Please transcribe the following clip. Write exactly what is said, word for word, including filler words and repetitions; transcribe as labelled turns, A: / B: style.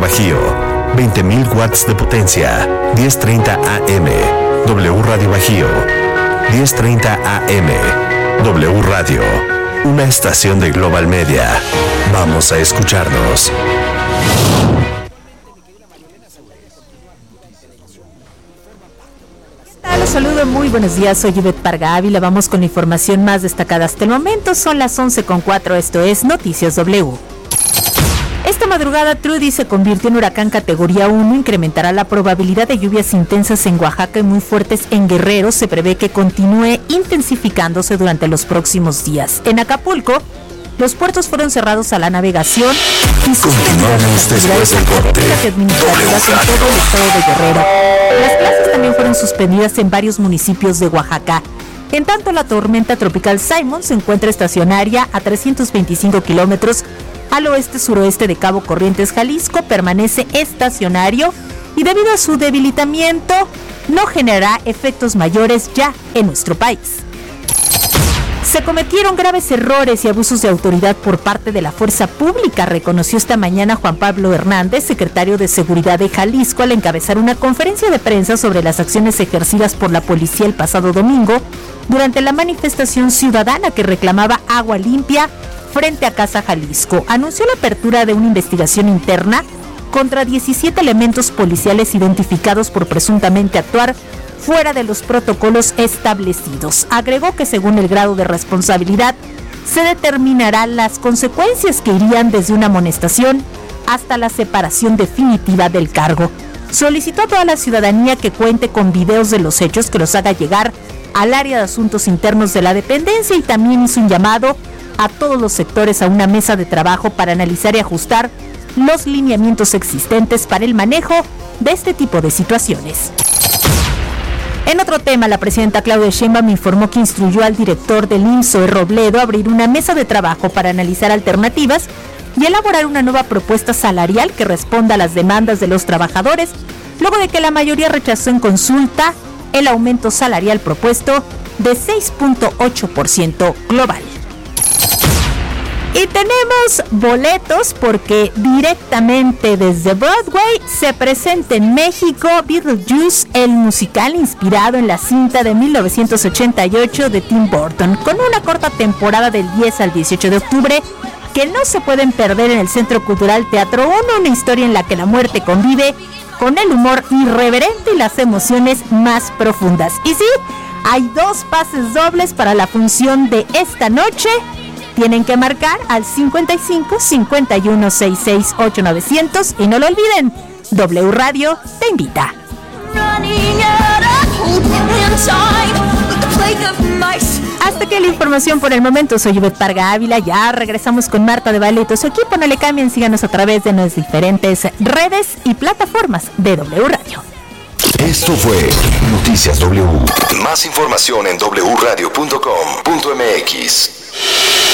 A: Bajío, veinte mil watts de potencia, diez treinta A M. W Radio Bajío, diez treinta A M. W Radio, una estación de Global Media. Vamos a escucharnos.
B: Los saludo, muy buenos días, soy Ivette Parga Ávila. Vamos con la información más destacada hasta el momento. Son las once con cuatro, esto es Noticias W. Esta madrugada Trudy se convirtió en huracán categoría uno, incrementará la probabilidad de lluvias intensas en Oaxaca y muy fuertes en Guerrero. Se prevé que continúe intensificándose durante los próximos días. En Acapulco, los puertos fueron cerrados a la navegación y
A: continuamos después del corte.
B: Administrativas en todo el estado de Guerrero. Las clases también fueron suspendidas en varios municipios de Oaxaca. En tanto, la tormenta tropical Simon se encuentra estacionaria a trescientos veinticinco kilómetros al oeste-suroeste de Cabo Corrientes, Jalisco. Permanece estacionario y debido a su debilitamiento no generará efectos mayores ya en nuestro país. Se cometieron graves errores y abusos de autoridad por parte de la fuerza pública, reconoció esta mañana Juan Pablo Hernández, secretario de Seguridad de Jalisco, al encabezar una conferencia de prensa sobre las acciones ejercidas por la policía el pasado domingo durante la manifestación ciudadana que reclamaba agua limpia frente a Casa Jalisco. Anunció la apertura de una investigación interna contra diecisiete elementos policiales identificados por presuntamente actuar fuera de los protocolos establecidos. Agregó que según el grado de responsabilidad se determinarán las consecuencias que irían desde una amonestación hasta la separación definitiva del cargo. Solicitó a toda la ciudadanía que cuente con videos de los hechos, que los haga llegar al área de asuntos internos de la dependencia, y también hizo un llamado a todos los sectores a una mesa de trabajo para analizar y ajustar los lineamientos existentes para el manejo de este tipo de situaciones. En otro tema, la presidenta Claudia Sheinbaum informó que instruyó al director del I M S S, Zoe Robledo, a abrir una mesa de trabajo para analizar alternativas y elaborar una nueva propuesta salarial que responda a las demandas de los trabajadores, luego de que la mayoría rechazó en consulta el aumento salarial propuesto de seis punto ocho por ciento global. Y tenemos boletos porque directamente desde Broadway se presenta en México Beetlejuice, el musical inspirado en la cinta de mil novecientos ochenta y ocho de Tim Burton, con una corta temporada del diez al dieciocho de octubre que no se pueden perder en el Centro Cultural Teatro uno, una historia en la que la muerte convive con el humor irreverente y las emociones más profundas. Y sí, hay dos pases dobles para la función de esta noche. Tienen que marcar al cincuenta y cinco, cincuenta y uno, sesenta y seis, ocho novecientos y no lo olviden, W Radio te invita. Hasta que la información por el momento, soy Ivette Parga Ávila, ya regresamos con Marta de Baile y todo su equipo. No le cambien, síganos a través de nuestras diferentes redes y plataformas de W Radio.
A: Esto fue Noticias W. Más información en doble u radio punto com punto m x.